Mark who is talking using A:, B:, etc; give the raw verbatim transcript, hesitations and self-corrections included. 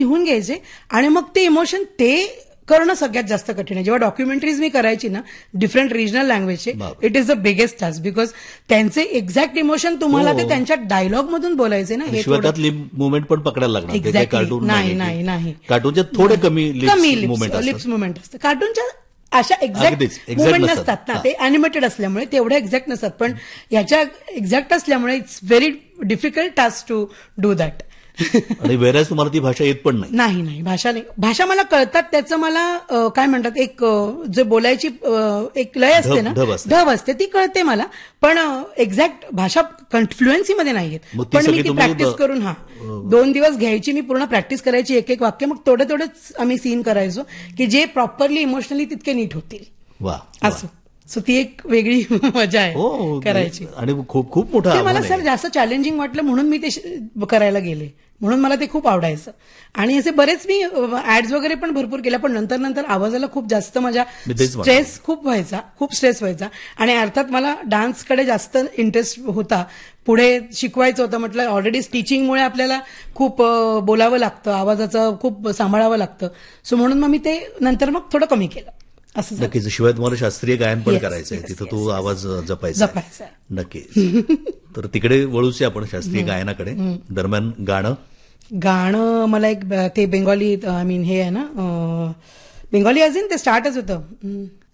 A: लिहून घ्यायचे आणि मग ते इमोशन ते करणं सगळ्यात जास्त कठीण आहे. जेव्हा डॉक्युमेंटरीज मी करायची ना different regional लँग्वेजचे, it is the biggest task, because त्यांचे एक्झॅक्ट इमोशन तुम्हाला ते त्यांच्या डायलॉग मधून बोलायचे ना. हे
B: शिवाय मुवमेंट पण पकडायला लागणार.
A: Exactly.
B: कार्टून
A: नाही नाही नाही
B: कार्टूनच्या थोडे कमी
A: कमी
B: मुवमेंट
A: लिप्स मुवमेंट असतं. कार्टूनच्या अशा
B: अगदीच,
A: एक्झॅक्ट
B: exact
A: मुवमेंट
B: नसतात.
A: नसतात ना, ते अॅनिमेटेड असल्यामुळे तेवढे एक्झॅक्ट नसतात. पण याच्या एक्झॅक्ट असल्यामुळे it's very difficult task to do that.
B: आणि वेळेस तुम्हाला ती भाषा येत पण नाही.
A: नाही नाही भाषा नाही. भाषा मला कळतात, त्याचं मला अ, काय म्हणतात एक अ, जे बोलायची अ, एक लय असते ना,
B: ढब असते.
A: ढब असते ती कळते मला, पण एक्झॅक्ट भाषा फ्लुएन्सीमध्ये नाही येत.
B: मग ती
A: पण मी
B: सगळी
A: ती
B: तुम्ही
A: प्रॅक्टिस
B: ब-
A: करून हा दोन दिवस घ्यायची, मी पूर्ण प्रॅक्टिस करायची एक एक वाक्य, मग थोडे थोडेच आम्ही सीन करायचो की जे प्रॉपरली इमोशनली तितके नीट होतील
B: वा
A: असं. सो ती एक वेगळी मजा
B: हो
A: आहे करायची.
B: आणि खूप खूप मोठा
A: ते
B: आव्हान
A: मला सर
B: आहे.
A: जास्त चॅलेंजिंग वाटलं म्हणून मी ते श- करायला गेले, म्हणून मला ते खूप आवडायचं. आणि असे बरेच मी ऍड्स वगैरे पण भरपूर केल्या, पण नंतर नंतर आवाजाला खूप जास्त माझ्या
B: मी तेच म्हणतो.
A: स्ट्रेस खूप व्हायचा, खूप स्ट्रेस व्हायचा. आणि अर्थात मला डान्सकडे जास्त इंटरेस्ट होता, पुढे शिकवायचं होतं. म्हटलं ऑलरेडी टीचिंगमुळे आपल्याला खूप अं, बोलावं लागतं, आवाजाचं खूप सांभाळावं लागतं. सो म्हणून मग मी ते नंतर मग थोडं कमी केलं असं झालं.
B: नक्कीच. शिवाय तुम्हाला शास्त्रीय गायन पण
A: Yes,
B: करायचंय
A: yes,
B: तिथं
A: yes,
B: तो
A: yes.
B: आवाज जपायचा आहे.
A: जपायचं आहे.
B: नक्कीच. तर तिकडे वळूचे आपण शास्त्रीय गायनाकडे. दरम्यान गाणं
A: गाणं मला एक ब- ते बेंगॉली आय मीन हे आहे ना, अं, बेंगॉली अजून ते स्टार्टच होतं.